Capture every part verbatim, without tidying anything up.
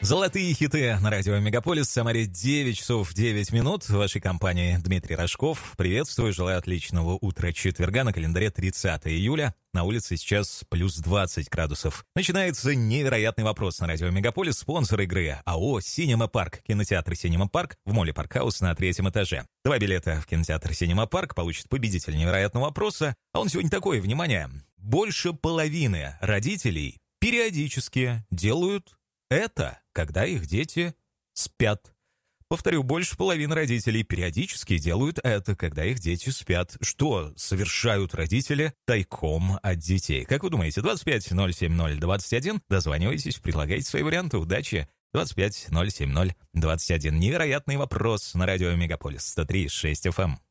Золотые хиты на радио Мегаполис. В Самаре девять часов девять минут. В вашей компании Дмитрий Рожков. Приветствую, желаю отличного утра четверга. На календаре тридцатое июля. На улице сейчас плюс двадцать градусов. Начинается невероятный вопрос на радио Мегаполис. Спонсор игры АО «Синема Парк». Кинотеатр «Синема Парк» в моле Паркхаус на третьем этаже. Два билета в кинотеатр «Синема Парк» получит победитель невероятного вопроса. А он сегодня такой, внимание. Больше половины родителей периодически делают это, когда их дети спят. Повторю, больше половины родителей периодически делают это, когда их дети спят. Что совершают родители тайком от детей? Как вы думаете, двадцать пять ноль семь ноль двадцать один? Дозванивайтесь, предлагайте свои варианты. Удачи! двадцать пять ноль семь ноль двадцать один. Невероятный вопрос на радио Мегаполис сто три и шесть эф эм.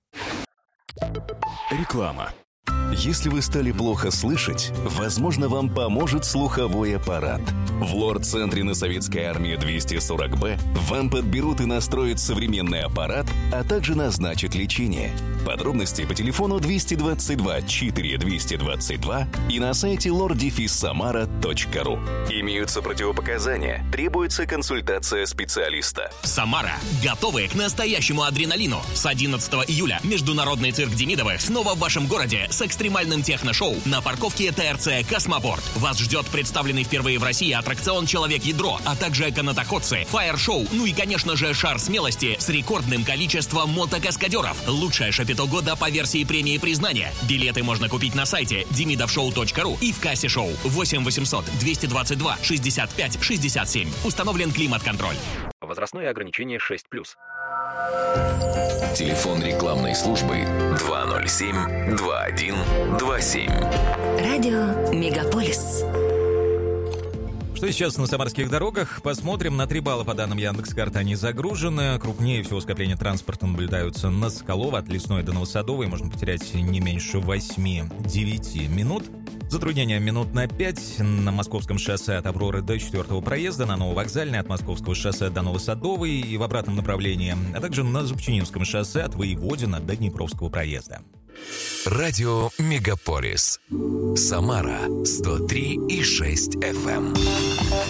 Реклама. Если вы стали плохо слышать, возможно, вам поможет слуховой аппарат. В лор-центре на Советской армии двести сорок бэ вам подберут и настроят современный аппарат, а также назначат лечение. Подробности по телефону двести двадцать два четыре двести двадцать два и на сайте лор самара точка ру. Имеются противопоказания, требуется консультация специалиста. Самара. Готовы к настоящему адреналину. С одиннадцатого июля Международный цирк Демидовых снова в вашем городе с экстремальным техно-шоу на парковке ТРЦ «Космопорт». Вас ждет представленный впервые в России аттракцион «Человек-ядро», а также канатоходцы, фаер-шоу, ну и, конечно же, шар смелости с рекордным количеством мотокаскадеров. Лучшее шапито года по версии премии признания. Билеты можно купить на сайте демидовшоу точка ру и в кассе шоу. восемь восемьсот двести двадцать два шестьдесят пять шестьдесят семь. Установлен климат-контроль. Возрастное ограничение шесть плюс. Телефон рекламной службы два ноль семь два один два семь. Радио Мегаполис. Что сейчас на самарских дорогах? Посмотрим. На три балла по данным Яндекс.Карты они загружены. Крупнее всего скопления транспорта наблюдаются на Соколова, от Лесной до Новосадовой. Можно потерять не меньше восемь-девять минут. Затруднения минут на пять на Московском шоссе от Авроры до четвертого проезда, на Нововокзальной от Московского шоссе до Новосадовой и в обратном направлении, а также на Зубчининском шоссе от Воеводина до Днепровского проезда. Радио Мегаполис. Самара сто три и шесть эф эм.